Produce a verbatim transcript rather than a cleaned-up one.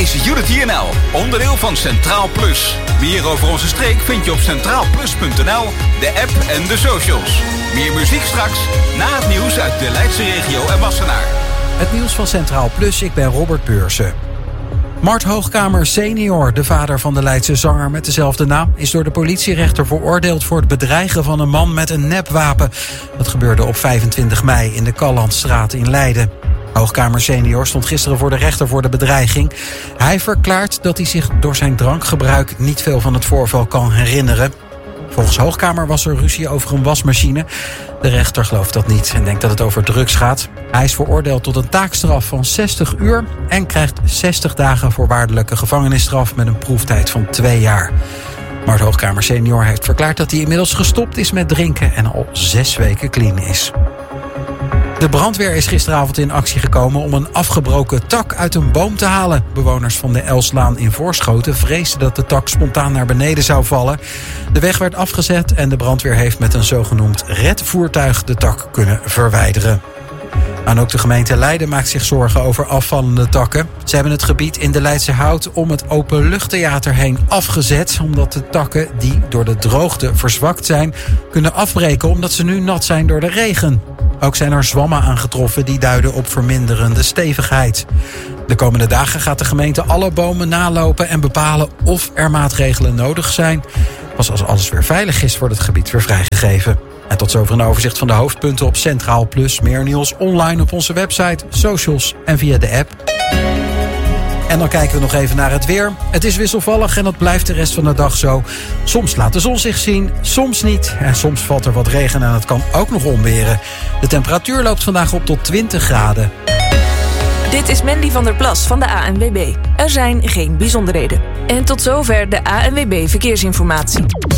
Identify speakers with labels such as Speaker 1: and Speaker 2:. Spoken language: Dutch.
Speaker 1: is Unity N L, onderdeel van Centraal Plus. Meer over onze streek vind je op centraal plus punt n l, de app en de socials. Meer muziek straks, na het nieuws uit de Leidse regio en Wassenaar.
Speaker 2: Het nieuws van Centraal Plus, ik ben Robert Beursen. Mart Hoogkamer senior, de vader van de Leidse zanger met dezelfde naam, is door de politierechter veroordeeld voor het bedreigen van een man met een nepwapen. Dat gebeurde op vijfentwintig mei in de Callandstraat in Leiden. Hoogkamer senior stond gisteren voor de rechter voor de bedreiging. Hij verklaart dat hij zich door zijn drankgebruik niet veel van het voorval kan herinneren. Volgens Hoogkamer was er ruzie over een wasmachine. De rechter gelooft dat niet en denkt dat het over drugs gaat. Hij is veroordeeld tot een taakstraf van zestig uur... en krijgt zestig dagen voorwaardelijke gevangenisstraf met een proeftijd van twee jaar. Mart Hoogkamer senior heeft verklaard dat hij inmiddels gestopt is met drinken... en al zes weken clean is. De brandweer is gisteravond in actie gekomen om een afgebroken tak uit een boom te halen. Bewoners van de Elslaan in Voorschoten vreesden dat de tak spontaan naar beneden zou vallen. De weg werd afgezet en de brandweer heeft met een zogenoemd redvoertuig de tak kunnen verwijderen. En ook de gemeente Leiden maakt zich zorgen over afvallende takken. Ze hebben het gebied in de Leidse Hout om het openluchttheater heen afgezet, omdat de takken die door de droogte verzwakt zijn, kunnen afbreken omdat ze nu nat zijn door de regen. Ook zijn er zwammen aangetroffen die duiden op verminderende stevigheid. De komende dagen gaat de gemeente alle bomen nalopen en bepalen of er maatregelen nodig zijn. Pas als alles weer veilig is, wordt het gebied weer vrijgegeven. En tot zover een overzicht van de hoofdpunten op Centraal Plus. Meer nieuws online op onze website, socials en via de app. En dan kijken we nog even naar het weer. Het is wisselvallig en dat blijft de rest van de dag zo. Soms laat de zon zich zien, soms niet. En soms valt er wat regen en het kan ook nog onweren. De temperatuur loopt vandaag op tot twintig graden.
Speaker 3: Dit is Mandy van der Plas van de A N W B. Er zijn geen bijzonderheden. En tot zover de A N W B Verkeersinformatie.